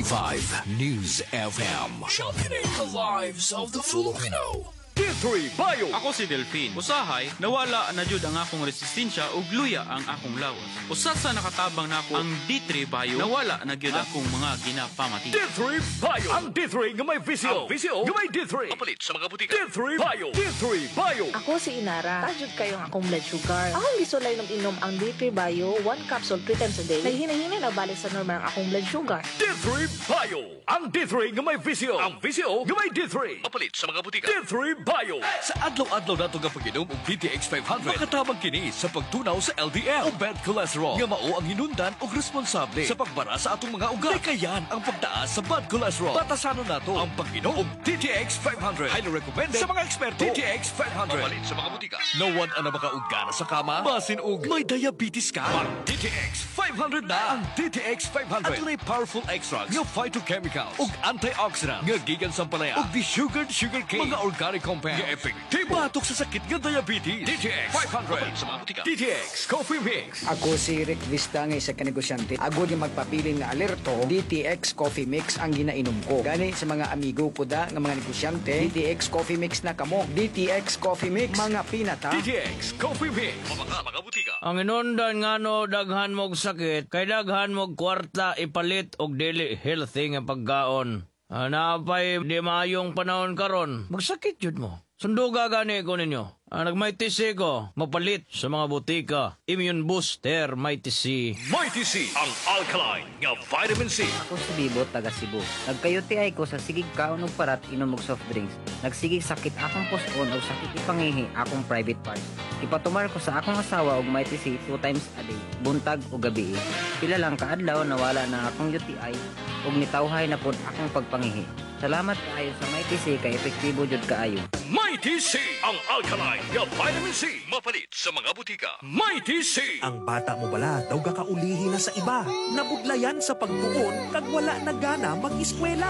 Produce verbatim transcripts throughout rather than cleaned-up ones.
five News F M. Championing the lives of the Filipino. D three Bio. Ako si Delphine. Usahay, nawala na jud ang akong resistensya ug luya ang akong lawas. Usa sa nakatabang nako ang D three Bio, nawala na gyud akong mga ginapamati. D three Bio. Ang D three nga may visio. Ang visio nga may D three. Kapalit sa mga butika. D three Bio. D three Bio. Ako si Inara. Tajud kayo ang akong blood sugar. Akong gisulay ng inom ang D three Bio, one capsule three times a day. Naghinay-hinay na balik sa normal ang akong blood sugar. D three Bio. Ang D three nga may visio. Ang visio nga may D three. Kapalit sa mga butika. D three Bio. Sa adlaw-adlaw nato nga pag-inom og D T X five hundred, makatabang kini sa pagtunaw sa L D L o bad cholesterol nga mao ang hinundan og responsable sa pagbara sa atong mga ugat. Kayan ang pagtaas sa bad cholesterol. Batasanon nato ang pag-inom og D T X five hundred. Highly recommended sa mga eksperto. D T X five hundred. Kapalit sa mga butika. Nawan ang makaugana sa kama, basin og may diabetes ka. Ang D T X five hundred na. Ang D T X five hundred adunay powerful extracts nga phytochemicals ug antioxidants nga gikan sa palaya ug desugared sugar cane, mga organic compounds nga epektibo batok sa sakit nga diabetes. D T X five hundred sa mga butika. D T X Coffee Mix. Ako si Rick Vista nga isa ka negosyante. Agod yung magpapiling nga alerto, D T X Coffee Mix ang ginainom ko. Gani sa mga amigo ko da nga mga negosyante, D T X Coffee Mix na kamo. D T X Coffee Mix, mga pinata. D T X Coffee Mix. Mga mga butika. Ang inundan nga no, daghan mog sakit, kay daghan mog kwarta ipalit og dili healthy nga pagkaon. Napay di maayong panahon karon, magsakit jud mo. Sunduga gani ko ninyo. Ah, nagmighty C ko, mapalit sa mga butika. Immune Booster Mighty C. Mighty C, ang alkaline nga vitamin C. Ako si Bibo, taga Cebu. Nagkayuti ay ko sa sigig kaon og parat inom og soft drinks. Nagsigig sakit akong puson o sakit ipangihi akong private parts. Ipatumar ko sa akong asawa og Mighty C two times a day, buntag o gabi. Pila lang kaadlaw nawala na akong U T I ug nitawhay na pod akong pagpangihi. Salamat kaayo sa Mighty C kay epektibo jud kaayo. Mighty C, ang alkaline nga vitamin C. Mapalit sa mga butika. Mighty C. Ang bata mo bala daw gakaulihi na sa iba. Nabudlayan sa pagtuon kag wala na gana mag-eskwela.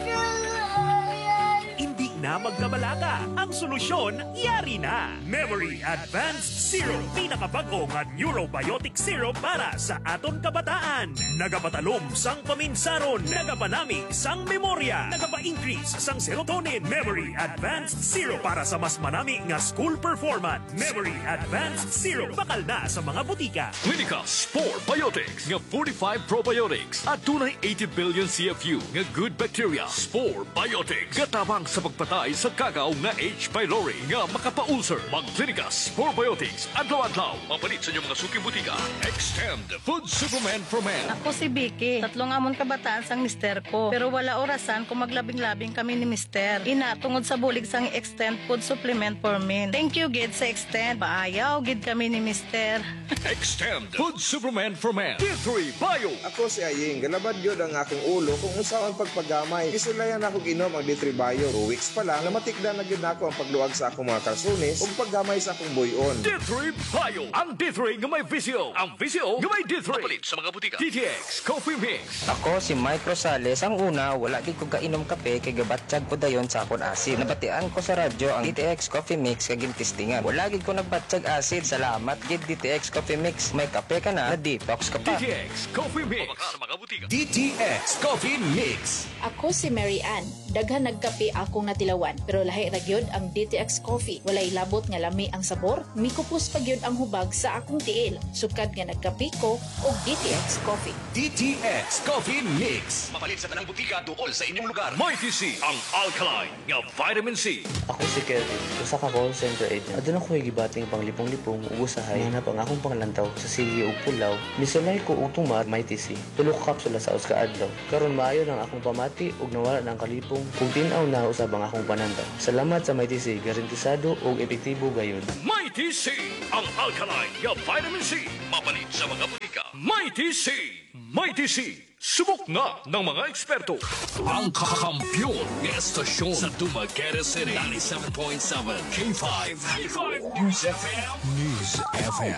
Hindi na magkabalaka. Ang solusyon, yari na. Memory Advanced Syrup. Pinakabago nga neurobiotic syrup para sa aton kabataan. Nagapatalom sang paminsaron. Nagapanami sang memorya. Nagapa-increase sang serotonin. Memory Advanced Syrup para sa mas manami nga school performance. Memory Advanced Syrup. Bakal na sa mga butika. Clinica Spore Biotics nga forty-five probiotics at tunay eighty billion C F U nga good bacteria. Spore Biotics gatabang sa pagpatay sa kagaw nga H. pylori nga makapa-ulcer. Mag-Clinica Spore Biotics adlaw-adlaw. Mapalit sa inyong mga suking butika. Extend Food Supplement for Men. Ako si Vicky. Tatlong amon kabataan sang mister ko. Pero wala orasan kung maglabing-labing kami ni mister. Ina, tungod sa bulig sang Extend Food Supplement for Men. Thank you, Gid, sa Extend. Paayaw, Gid kami ni mister. Extend Food Supplement for Men. D three Bio. Ako si Aying. Galabad yun ang akong ulo kung usawan pagpagamay. Isulayan ako ginom ang D three Bio. Two weeks pa lang, namatikda na gid ako ang pagluag sa akong mga kalsones ug paggamay sa akong buyon. D three Bio. Ang D three nga may visio. Ang visio nga may D three. Mapalit sa mga butika. D T X Coffee Mix. Ako si Mike Rosales. Ang una, wala gid ko kainom kape kay gabatsyag ko dayon sa akon acid. Nabatian ko sa radyo ang D T X Coffee Mix kag testingan. Wala gid ko nagbatsyag acid. Salamat gid D T X Coffee Mix. May kape ka na, na-detox ka pa. D T X Coffee Mix. Mga mga butika. D T X Coffee Mix. Ako si Mary Ann. Daghan nagkape akong natilawan, pero lahi ra gyud ang D T X Coffee. Walay labot nga lami ang sabor, mikupos pa gyud ang hubag sa akong tiil. Sukad nga nagkape ko og D T X Coffee. D T X Coffee Mix. Mapalit sa tanang butika tuol sa inyong lugar. Mighty C, ang alkaline nga vitamin C. Ako si Kelvin, usa ka call center agent. Adun ako gibating panglipong-lipong ug usahay na pang akong panglantaw sa sige ug pulaw. Misulay ko og tumar Mighty C. Tulo ka kapsula sa us ka adlaw. Karon maayo nang akong pamati ug nawala nang kalipong kung tin-aw na usab ang akong panantaw. Salamat sa Mighty C, garantisado ug epektibo gayud. Mighty C, ang alkaline nga vitamin C. Mapalit sa mga butika. Mighty C, Mighty C. Subok na ng mga eksperto. Ang kakampiyon ng estasyon sa Dumaguete City. ninety-seven point seven K five. K five News F M. News F M.